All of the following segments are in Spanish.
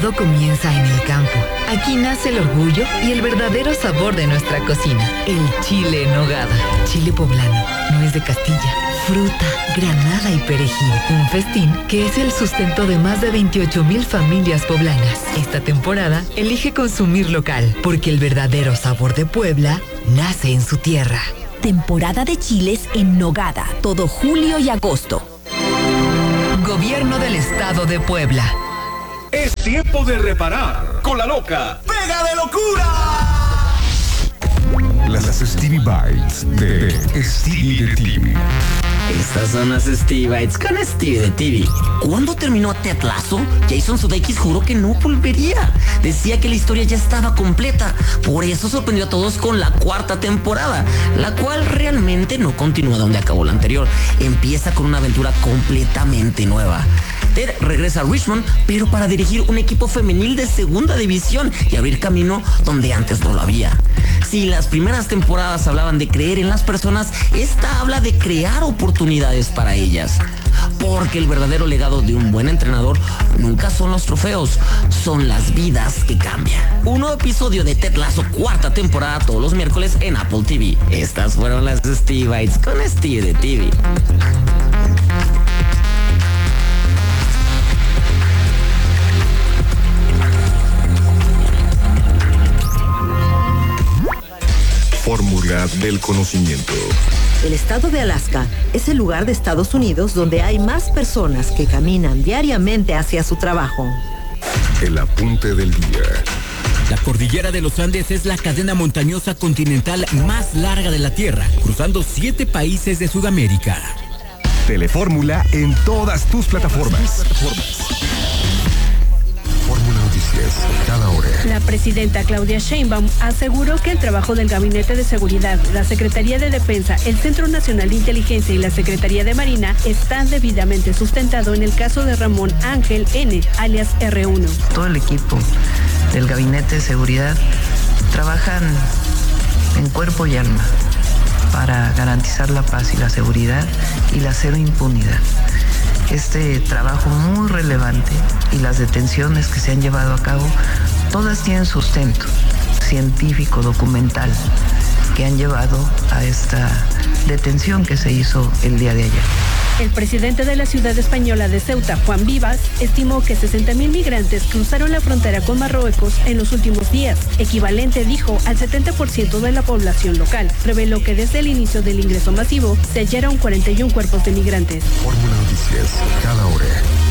Todo comienza en el campo. Aquí nace el orgullo y el verdadero sabor de nuestra cocina. El chile en nogada. Chile poblano, nuez de Castilla, fruta, granada y perejil. Un festín que es el sustento de más de 28,000 familias poblanas. Esta temporada, elige consumir local, porque el verdadero sabor de Puebla nace en su tierra. Temporada de chiles en nogada, todo julio y agosto. Gobierno del Estado de Puebla. Es tiempo de reparar con la loca Pega de Locura. Las Stevie Bites de Stevie de TV. Estas son las Stevie Bites con Stevie de TV. ¿Cuándo terminó Ted Lasso? Jason Sudeikis juró que no volvería. Decía que la historia ya estaba completa. Por eso sorprendió a todos con la 4ª temporada, la cual realmente no continúa donde acabó la anterior. Empieza con una aventura completamente nueva. Ted regresa a Richmond, pero para dirigir un equipo femenil de 2ª división y abrir camino donde antes no lo había. Si las primeras temporadas hablaban de creer en las personas, esta habla de crear oportunidades para ellas. Porque el verdadero legado de un buen entrenador nunca son los trofeos, son las vidas que cambian. Un nuevo episodio de Ted Lasso 4ª temporada todos los miércoles en Apple TV. Estas fueron las Stevie Bites con Stevie de TV. Fórmula del conocimiento. El estado de Alaska es el lugar de Estados Unidos donde hay más personas que caminan diariamente hacia su trabajo. El apunte del día. La cordillera de los Andes es la cadena montañosa continental más larga de la Tierra, cruzando 7 países de Sudamérica. Telefórmula en todas tus plataformas. Fórmula Noticias, cada hora. La presidenta Claudia Sheinbaum aseguró que el trabajo del Gabinete de Seguridad, la Secretaría de Defensa, el Centro Nacional de Inteligencia y la Secretaría de Marina está debidamente sustentado en el caso de Ramón Ángel N., alias R1. Todo el equipo del Gabinete de Seguridad trabajan en cuerpo y alma para garantizar la paz y la seguridad y la cero impunidad. Este trabajo muy relevante y las detenciones que se han llevado a cabo, todas tienen sustento científico, documental, que han llevado a esta detención que se hizo el día de ayer. El presidente de la ciudad española de Ceuta, Juan Vivas, estimó que 60,000 migrantes cruzaron la frontera con Marruecos en los últimos días, equivalente, dijo, al 70% de la población local. Reveló que desde el inicio del ingreso masivo se hallaron 41 cuerpos de migrantes. Fórmula Noticias, cada hora.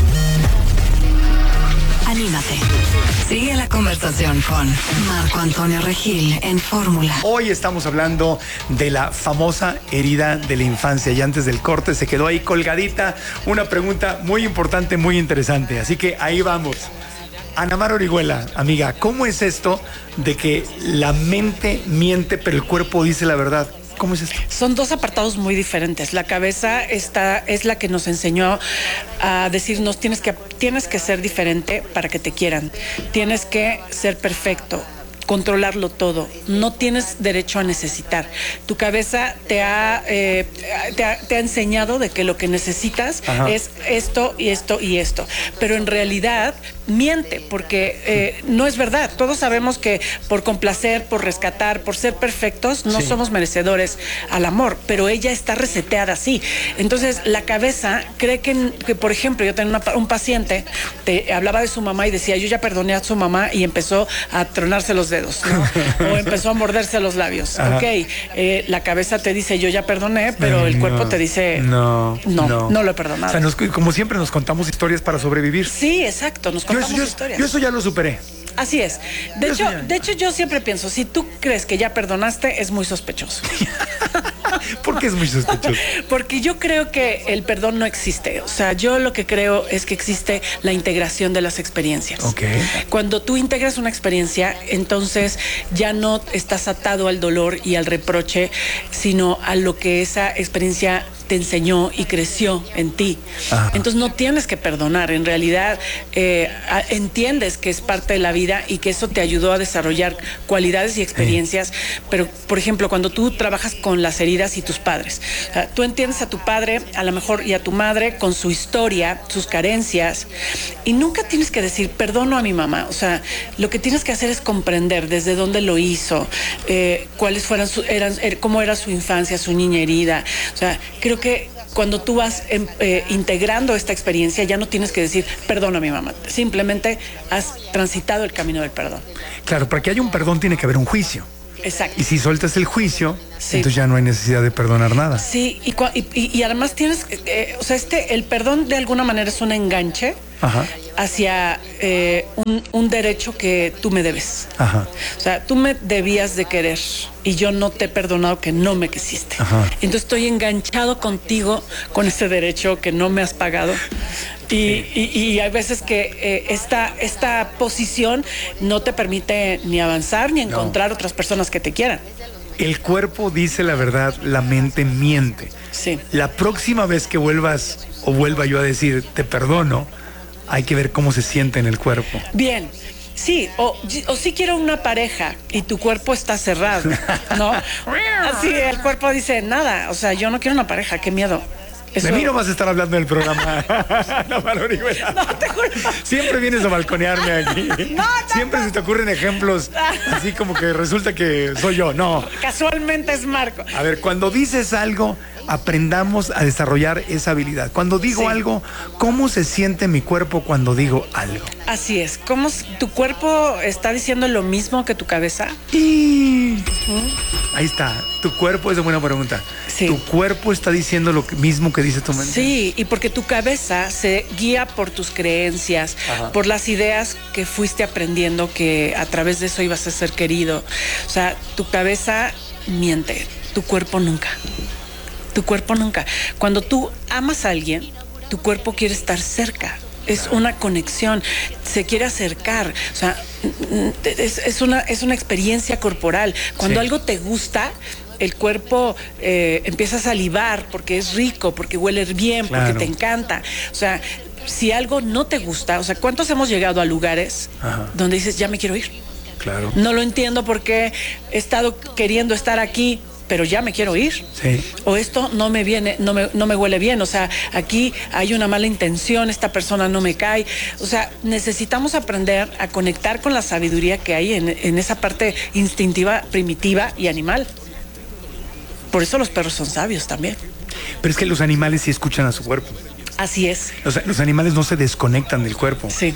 Anímate. Sigue la conversación con Marco Antonio Regil en Fórmula. Hoy estamos hablando de la famosa herida de la infancia y antes del corte se quedó ahí colgadita una pregunta muy importante, muy interesante. Así que ahí vamos. Ana Mar Orihuela, amiga, ¿cómo es esto de que la mente miente pero el cuerpo dice la verdad? ¿Cómo es esto? Son dos apartados muy diferentes. La cabeza es la que nos enseñó a decirnos tienes que ser diferente para que te quieran. Tienes que ser perfecto, controlarlo todo. No tienes derecho a necesitar. Tu cabeza te ha enseñado de que lo que necesitas es esto y esto y esto. Pero en realidad miente, porque no es verdad. Todos sabemos que por complacer, por rescatar, por ser perfectos, no somos merecedores al amor, pero ella está reseteada así. Entonces, la cabeza cree que por ejemplo, yo tenía un paciente, hablaba de su mamá y decía, yo ya perdoné a su mamá, y empezó a tronarse los dedos, ¿no? O empezó a morderse los labios. Ok, la cabeza te dice, yo ya perdoné, pero el cuerpo te dice, no lo he perdonado. O sea, como siempre nos contamos historias para sobrevivir. Sí, exacto, nos contamos historias. Yo eso ya lo superé. Así es. De hecho, yo siempre pienso, si tú crees que ya perdonaste, es muy sospechoso. ¿Por qué es muy sospechoso? Porque yo creo que el perdón no existe. O sea, yo lo que creo es que existe la integración de las experiencias. Okay. Cuando tú integras una experiencia, entonces ya no estás atado al dolor y al reproche, sino a lo que esa experiencia te enseñó y creció en ti. Ajá. Entonces no tienes que perdonar, en realidad entiendes que es parte de la vida y que eso te ayudó a desarrollar cualidades y experiencias, pero por ejemplo cuando tú trabajas con las heridas y tus padres, o sea, tú entiendes a tu padre a lo mejor y a tu madre con su historia, sus carencias, y nunca tienes que decir perdono a mi mamá, o sea, lo que tienes que hacer es comprender desde dónde lo hizo, cuáles cómo era su infancia, su niña herida, o sea, creo que cuando tú vas integrando esta experiencia, ya no tienes que decir perdón a mi mamá, simplemente has transitado el camino del perdón. Claro, para que haya un perdón tiene que haber un juicio. Exacto. Y si sueltas el juicio, sí, entonces ya no hay necesidad de perdonar nada. Sí, y además tienes, o sea, el perdón de alguna manera es un enganche. Ajá. Hacia un derecho que tú me debes. Ajá. O sea, tú me debías de querer y yo no te he perdonado que no me quisiste. Ajá. Entonces estoy enganchado contigo con ese derecho que no me has pagado. Y hay veces que esta posición no te permite ni avanzar ni encontrar otras personas que te quieran. El cuerpo dice la verdad, la mente miente. Sí. La próxima vez que vuelva yo a decir te perdono, hay que ver cómo se siente en el cuerpo. Bien, sí, o si quiero una pareja y tu cuerpo está cerrado, ¿no? Así el cuerpo dice, nada, o sea, yo no quiero una pareja, qué miedo. Eso... De mí no vas a estar hablando en el programa. No, te juro. Siempre vienes a balconearme aquí. Siempre se te ocurren ejemplos así como que resulta que soy yo. No. Casualmente es Marco. A ver, cuando dices algo, aprendamos a desarrollar esa habilidad. Cuando digo algo, ¿cómo se siente mi cuerpo cuando digo algo? Así es. ¿Cómo tu cuerpo está diciendo lo mismo que tu cabeza? Ahí está. Tu cuerpo es una buena pregunta. Sí. Tu cuerpo está diciendo lo mismo que dice tu mente. Sí, y porque tu cabeza se guía por tus creencias, por las ideas que fuiste aprendiendo que a través de eso ibas a ser querido. O sea, tu cabeza miente, tu cuerpo nunca. Tu cuerpo nunca. Cuando tú amas a alguien, tu cuerpo quiere estar cerca. Es una conexión, se quiere acercar, o sea, es una experiencia corporal. Cuando algo te gusta, el cuerpo empieza a salivar porque es rico, porque huele bien, porque te encanta. O sea, si algo no te gusta, o sea, ¿cuántos hemos llegado a lugares donde dices, ya me quiero ir? Claro. No lo entiendo porque he estado queriendo estar aquí, pero ya me quiero ir. Sí. O esto no me viene, no me huele bien. O sea, aquí hay una mala intención, esta persona no me cae. O sea, necesitamos aprender a conectar con la sabiduría que hay en esa parte instintiva, primitiva y animal. Por eso los perros son sabios también. Pero es que los animales sí escuchan a su cuerpo. Así es. O sea, los animales no se desconectan del cuerpo. Sí.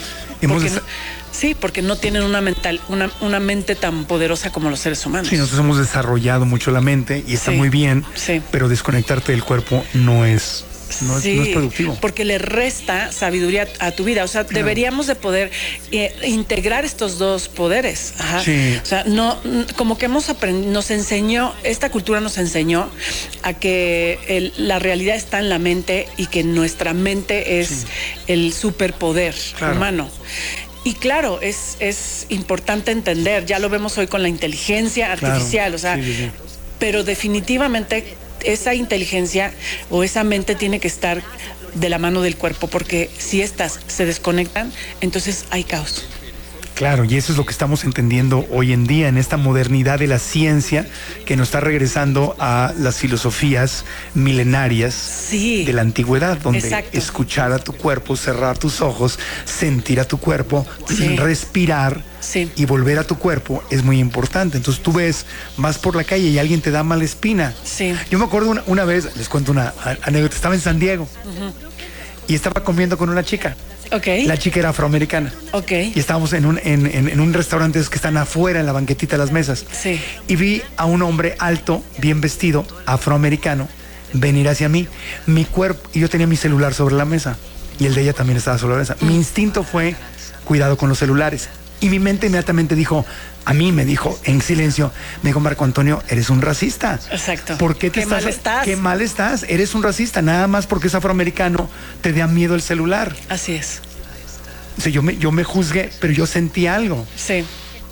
Porque no tienen una mente tan poderosa como los seres humanos. Sí, nosotros hemos desarrollado mucho la mente y está muy bien, pero desconectarte del cuerpo no es productivo. Porque le resta sabiduría a tu vida. O sea, deberíamos de poder integrar estos dos poderes. Ajá. Sí. O sea, no, como que hemos aprendido, esta cultura nos enseñó a que la realidad está en la mente y que nuestra mente es el superpoder humano. Y claro, es importante entender, ya lo vemos hoy con la inteligencia artificial, o sea, pero definitivamente esa inteligencia o esa mente tiene que estar de la mano del cuerpo, porque si estas se desconectan, entonces hay caos. Claro, y eso es lo que estamos entendiendo hoy en día en esta modernidad de la ciencia que nos está regresando a las filosofías milenarias de la antigüedad, donde escuchar a tu cuerpo, cerrar tus ojos, sentir a tu cuerpo, respirar y volver a tu cuerpo es muy importante. Entonces tú vas por la calle y alguien te da mala espina. Sí. Yo me acuerdo una vez, les cuento una anécdota, estaba en San Diego y estaba comiendo con una chica. Okay. La chica era afroamericana. Okay. Y estábamos en un restaurante que están afuera en la banquetita de las mesas. Sí. Y vi a un hombre alto, bien vestido, afroamericano, venir hacia mí. Mi cuerpo, y yo tenía mi celular sobre la mesa. Y el de ella también estaba sobre la mesa. Mi instinto fue, cuidado con los celulares. Y mi mente inmediatamente me dijo en silencio, me dijo, Marco Antonio, eres un racista. Exacto. ¿Por qué mal estás? Qué mal estás, eres un racista, nada más porque es afroamericano, te da miedo el celular. Así es. O sea, yo me juzgué, pero yo sentí algo. Sí.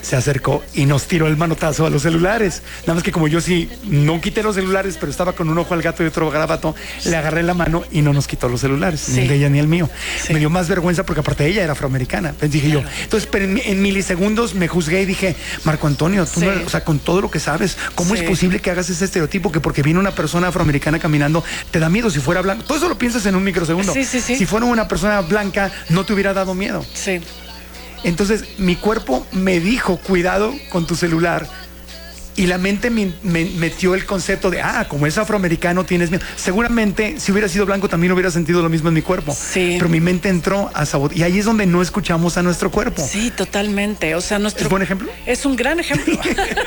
se acercó y nos tiró el manotazo a los celulares. Nada más que como yo sí no quité los celulares, pero estaba con un ojo al gato y otro garabato, le agarré la mano y no nos quitó los celulares, ni el de ella ni el mío. Me dio más vergüenza porque aparte ella era afroamericana. Entonces dije yo, entonces pero en milisegundos me juzgué y dije, Marco Antonio, tú no, o sea, con todo lo que sabes, ¿cómo es posible que hagas ese estereotipo que porque viene una persona afroamericana caminando te da miedo? Si fuera blanco, todo eso lo piensas en un microsegundo. Si fuera una persona blanca no te hubiera dado miedo. Entonces mi cuerpo me dijo, cuidado con tu celular. Y la mente me metió el concepto de, como es afroamericano tienes miedo. Seguramente si hubiera sido blanco también hubiera sentido lo mismo en mi cuerpo. Pero mi mente entró a sabotear. Y ahí es donde no escuchamos a nuestro cuerpo. Sí, totalmente. O sea, ¿Es buen ejemplo? Es un gran ejemplo.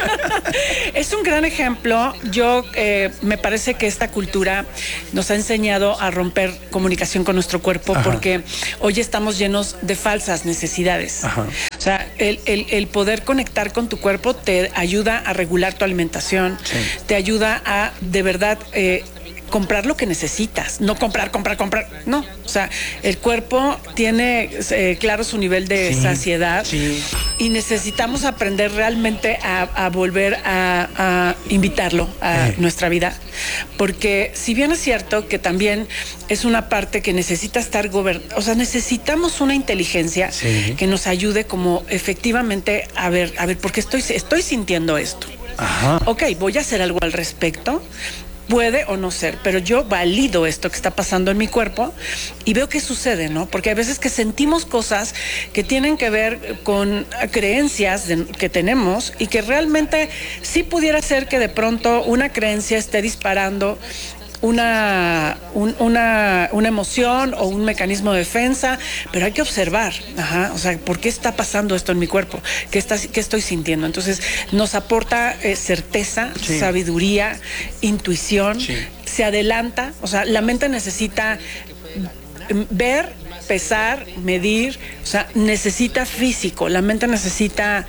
Es un gran ejemplo. Yo me parece que esta cultura nos ha enseñado a romper comunicación con nuestro cuerpo porque hoy estamos llenos de falsas necesidades. O sea, el poder conectar con tu cuerpo te ayuda a regular tu alimentación, te ayuda a de verdad comprar lo que necesitas, no comprar, no, o sea, el cuerpo tiene claro su nivel de saciedad y necesitamos aprender realmente a volver a invitarlo a nuestra vida, porque si bien es cierto que también es una parte que necesita estar o sea, necesitamos una inteligencia que nos ayude como efectivamente a ver, ¿por qué estoy sintiendo esto? Ok, voy a hacer algo al respecto. Puede o no ser, pero yo valido esto que está pasando en mi cuerpo y veo qué sucede, ¿no? Porque hay veces que sentimos cosas que tienen que ver con creencias que tenemos y que realmente sí pudiera ser que de pronto una creencia esté disparando una emoción o un mecanismo de defensa, pero hay que observar, o sea, ¿por qué está pasando esto en mi cuerpo? ¿Qué estoy sintiendo? Entonces, nos aporta certeza, sabiduría, intuición, se adelanta, o sea, la mente necesita ver, pesar, medir, o sea, necesita físico, la mente necesita,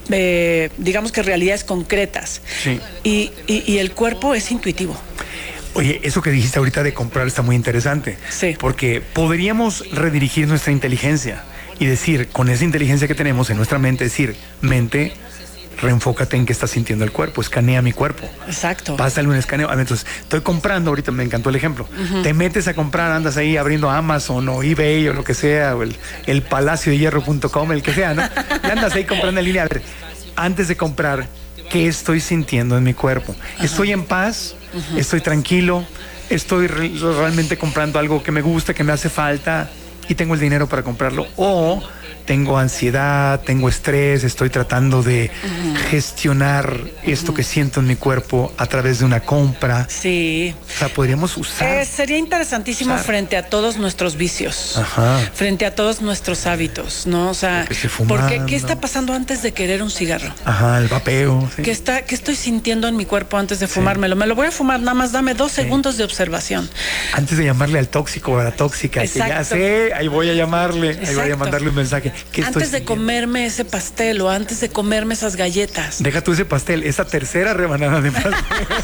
digamos que realidades concretas, y el cuerpo es intuitivo. Oye, eso que dijiste ahorita de comprar está muy interesante. Porque podríamos redirigir nuestra inteligencia y decir, con esa inteligencia que tenemos en nuestra mente, decir, mente, reenfócate en qué está sintiendo el cuerpo, escanea mi cuerpo. Exacto. Pásale un escaneo. Entonces, estoy comprando, ahorita me encantó el ejemplo. Te metes a comprar, andas ahí abriendo Amazon o eBay o lo que sea, o el palaciodehierro.com, el que sea, ¿no? Y andas ahí comprando en línea. A ver, antes de comprar, ¿qué estoy sintiendo en mi cuerpo? ¿Estoy en paz? ¿Estoy tranquilo? ¿Estoy realmente comprando algo que me gusta, que me hace falta y tengo el dinero para comprarlo? ¿O tengo ansiedad, tengo estrés, estoy tratando de gestionar esto que siento en mi cuerpo a través de una compra? Sí. O sea, podríamos usar. Sería interesantísimo frente a todos nuestros vicios, frente a todos nuestros hábitos, ¿no? O sea, porque ¿qué está pasando antes de querer un cigarro? El vapeo. ¿Qué estoy sintiendo en mi cuerpo antes de fumármelo? Me lo voy a fumar, nada más dame 2 segundos de observación. Antes de llamarle al tóxico o a la tóxica, que ya sé, ahí voy a llamarle, ahí voy a mandarle un mensaje. Antes de comerme ese pastel o antes de comerme esas galletas. Deja tú ese pastel, esa tercera rebanada de pastel.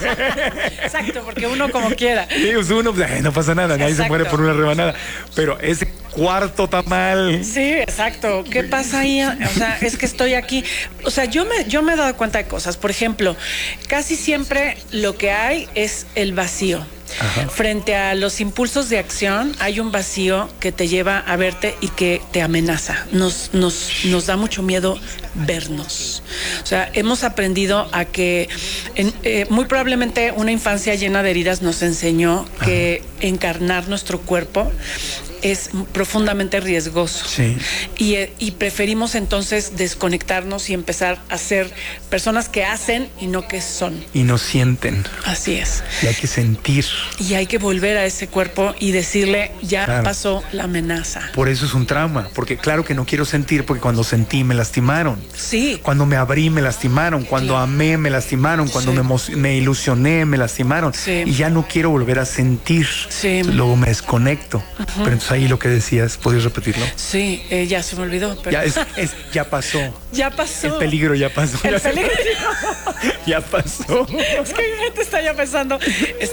Exacto, porque uno como quiera. Sí, uno, no pasa nada, nadie se muere por una rebanada. Pero ese cuarto tamal. Sí, exacto. ¿Qué pasa ahí? O sea, es que estoy aquí. O sea, yo me he dado cuenta de cosas. Por ejemplo, casi siempre lo que hay es el vacío. Frente a los impulsos de acción hay un vacío que te lleva a verte y que te amenaza. Nos da mucho miedo vernos. O sea, hemos aprendido a que muy probablemente una infancia llena de heridas nos enseñó que encarnar nuestro cuerpo es profundamente riesgoso. Y preferimos entonces desconectarnos y empezar a ser personas que hacen y no que son. Y no sienten. Así es. Y hay que sentir. Y hay que volver a ese cuerpo y decirle, ya pasó la amenaza. Por eso es un trauma, porque claro que no quiero sentir, porque cuando sentí me lastimaron. Cuando me abrí me lastimaron, cuando amé me lastimaron, cuando me ilusioné me lastimaron. Y ya no quiero volver a sentir. Luego me desconecto. Pero entonces ahí lo que decías, ¿puedes repetirlo? Sí, ya se me olvidó. Pero... Ya pasó. Ya pasó. El peligro ya pasó. El peligro ya pasó. Es que mi mente está ya pensando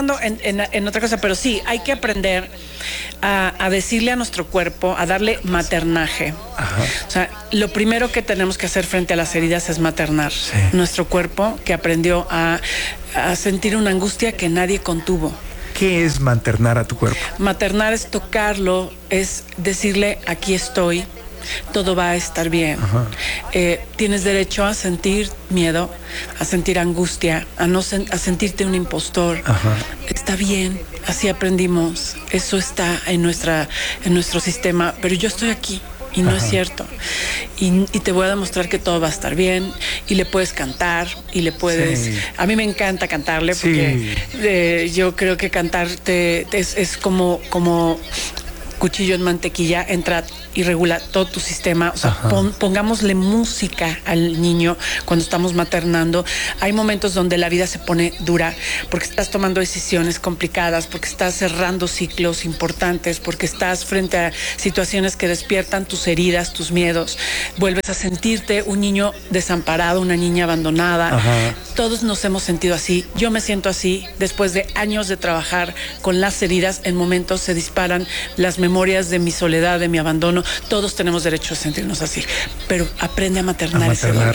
pensando en otra cosa, pero sí, hay que aprender a decirle a nuestro cuerpo, a darle maternaje. Ajá. O sea, lo primero que tenemos que hacer frente a las heridas es maternar. Sí. Nuestro cuerpo que aprendió a sentir una angustia que nadie contuvo. ¿Qué es maternar a tu cuerpo? Maternar es tocarlo, es decirle, aquí estoy, todo va a estar bien. Tienes derecho a sentir miedo, a sentir angustia, a sentirte un impostor. Ajá. Está bien, así aprendimos, eso está en nuestro sistema, pero yo estoy aquí. Y no es cierto. Y te voy a demostrar que todo va a estar bien. Y le puedes cantar. Y le puedes... Sí. A mí me encanta cantarle porque yo creo que cantarte es como cuchillo en mantequilla, entra y regula todo tu sistema. O sea, pongámosle música al niño cuando estamos maternando. Hay momentos donde la vida se pone dura porque estás tomando decisiones complicadas, porque estás cerrando ciclos importantes, porque estás frente a situaciones que despiertan tus heridas, tus miedos. Vuelves a sentirte un niño desamparado, una niña abandonada. Ajá. Todos nos hemos sentido así. Yo me siento así. Después de años de trabajar con las heridas, en momentos se disparan las memorias de mi soledad, de mi abandono. Todos tenemos derecho a sentirnos así, pero aprende a maternar. Ese dolor.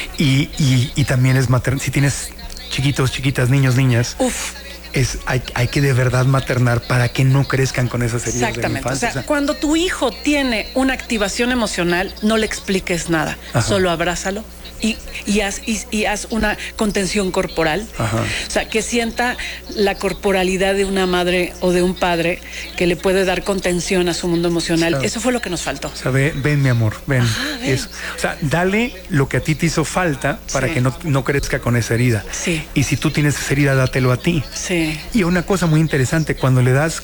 Y también es maternar. Si tienes chiquitos, chiquitas, niños, niñas. Hay que de verdad maternar para que no crezcan con esas heridas. Exactamente. De la infancia. O sea, cuando tu hijo tiene una activación emocional, no le expliques nada. Ajá. Solo abrázalo. Y haz una contención corporal. Ajá. O sea, que sienta la corporalidad de una madre o de un padre que le puede dar contención a su mundo emocional. Claro. Eso fue lo que nos faltó. O sea, ven mi amor, ven. Ajá, ven. Eso. O sea, dale lo que a ti te hizo falta para que no crezca con esa herida. Sí. Y si tú tienes esa herida, dátelo a ti. Sí. Y una cosa muy interesante, cuando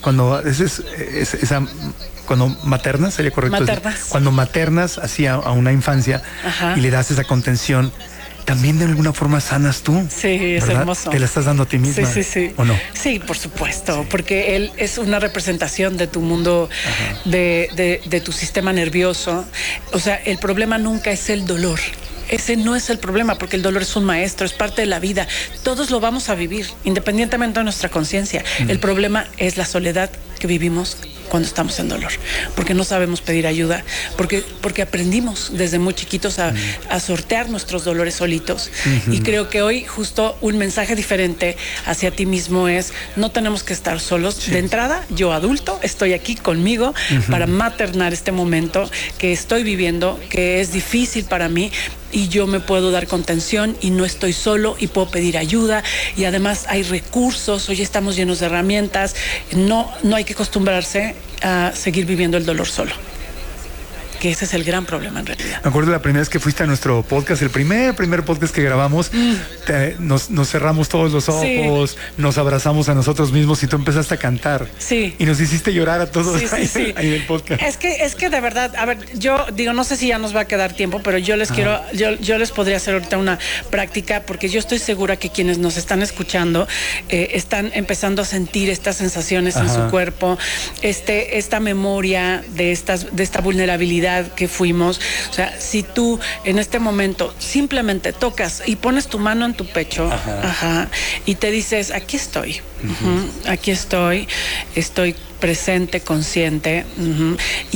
maternas, sería correcto decir, cuando maternas así a una infancia. Ajá. Y le das esa contención, también de alguna forma sanas tú. Sí, es ¿verdad? hermoso. Te la estás dando a ti misma. Sí. ¿O no? Sí, por supuesto, porque él es una representación de tu mundo, de tu sistema nervioso. O sea, el problema nunca es el dolor. Ese no es el problema, porque el dolor es un maestro, es parte de la vida. Todos lo vamos a vivir, independientemente de nuestra conciencia. El problema es la soledad que vivimos cuando estamos en dolor, porque no sabemos pedir ayuda, porque aprendimos desde muy chiquitos a sortear nuestros dolores solitos. Y creo que hoy justo un mensaje diferente hacia ti mismo es: no tenemos que estar solos. Sí. De entrada, yo adulto estoy aquí conmigo para maternar este momento que estoy viviendo, que es difícil para mí, y yo me puedo dar contención y no estoy solo y puedo pedir ayuda, y además hay recursos, hoy estamos llenos de herramientas. No hay que acostumbrarse a seguir viviendo el dolor solo, que ese es el gran problema en realidad. Me acuerdo la primera vez que fuiste a nuestro podcast, el primer podcast que grabamos, nos cerramos todos los ojos, nos abrazamos a nosotros mismos y tú empezaste a cantar. Sí. Y nos hiciste llorar a todos ahí en el podcast. Es que de verdad, a ver, yo digo, no sé si ya nos va a quedar tiempo, pero yo les yo les podría hacer ahorita una práctica, porque yo estoy segura que quienes nos están escuchando están empezando a sentir estas sensaciones en su cuerpo, esta memoria de esta vulnerabilidad que fuimos. O sea, si tú en este momento simplemente tocas y pones tu mano en tu pecho, y te dices, aquí estoy, aquí estoy presente, consciente,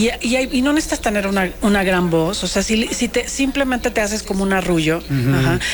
y no necesitas tener una gran voz. O sea, si simplemente te haces como un arrullo,